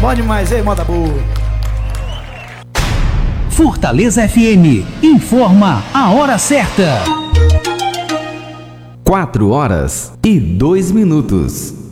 Bom demais, hein, moda boa. Fortaleza FM informa a hora certa. 4 horas e 2 minutos.